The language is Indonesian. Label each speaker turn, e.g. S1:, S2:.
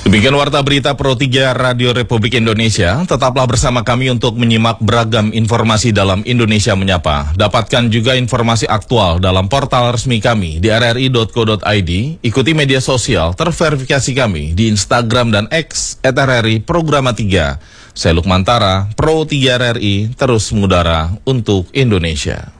S1: Demikian warta berita Pro 3 Radio Republik Indonesia. Tetaplah bersama kami untuk menyimak beragam informasi dalam Indonesia Menyapa. Dapatkan juga informasi aktual dalam portal resmi kami di rri.co.id. Ikuti media sosial terverifikasi kami di Instagram dan X @RRI Programa 3. Saya Lukman Tara, Pro 3 RRI, terus mengudara untuk Indonesia.